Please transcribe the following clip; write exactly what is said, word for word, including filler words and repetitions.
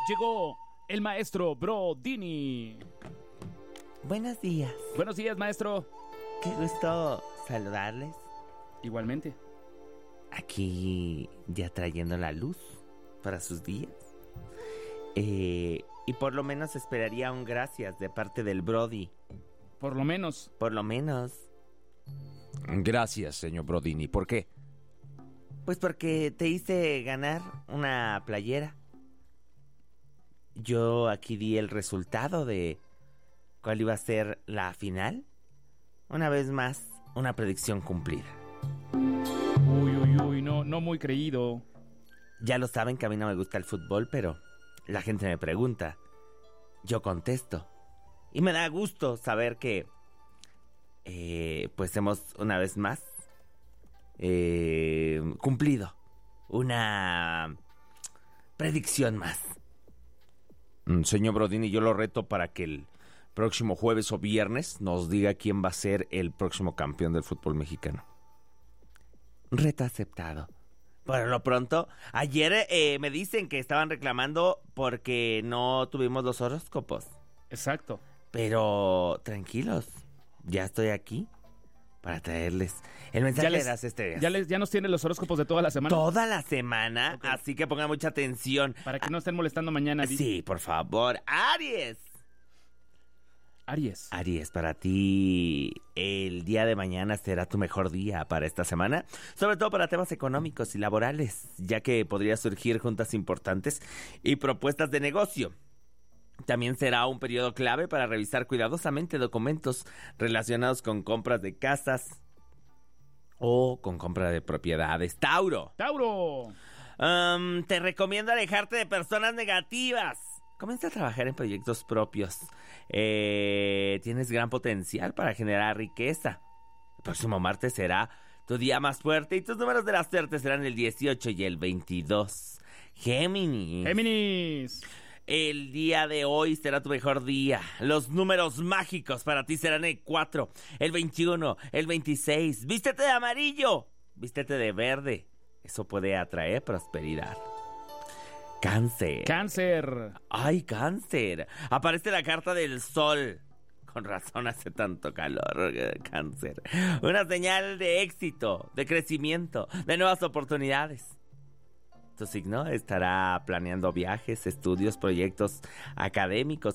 Llegó el maestro Brodini. Buenos días. Buenos días, maestro. Qué gusto saludarles. Igualmente. Aquí ya trayendo la luz para sus días. Eh, y por lo menos esperaría un gracias de parte del Brody. Por lo menos. Por lo menos. Gracias, señor Brodini. ¿Por qué? Pues porque te hice ganar una playera. Yo aquí di el resultado de cuál iba a ser la final. Una vez más, una predicción cumplida. Uy, uy, uy, no, no muy creído. Ya lo saben que a mí no me gusta el fútbol, pero la gente me pregunta. Yo contesto. Y me da gusto saber que, eh, pues hemos una vez más eh, cumplido una predicción más. Señor Brodini, yo lo reto para que el próximo jueves o viernes nos diga quién va a ser el próximo campeón del fútbol mexicano. Reto aceptado. Por lo pronto, ayer eh, me dicen que estaban reclamando porque no tuvimos los horóscopos. Exacto. Pero tranquilos, ya estoy aquí para traerles el mensaje Ya les- de las estrellas. Ya, les, ya nos tiene los horóscopos de toda la semana. Toda la semana, Ok. así que pongan mucha atención. Para que no estén molestando mañana. di- Sí, por favor. Aries. Aries. Aries, para ti el día de mañana será tu mejor día para esta semana, sobre todo para temas económicos y laborales, ya que podría surgir juntas importantes y propuestas de negocio. También será un periodo clave para revisar cuidadosamente documentos relacionados con compras de casas o con compra de propiedades. Tauro. Tauro. Um, te recomiendo alejarte de personas negativas. Comienza a trabajar en proyectos propios. Eh, tienes gran potencial para generar riqueza. El próximo martes será tu día más fuerte y tus números de la suerte serán el dieciocho y el veintidós. Géminis. Géminis. El día de hoy será tu mejor día. Los números mágicos para ti serán el cuatro, el veintiuno, el veintiséis. Vístete de amarillo, vístete de verde. Eso puede atraer prosperidad. Cáncer. Cáncer. Ay, cáncer. Aparece la carta del sol. Con razón hace tanto calor, eh, cáncer. Una señal de éxito, de crecimiento, de nuevas oportunidades. Tu signo estará planeando viajes, estudios, proyectos académicos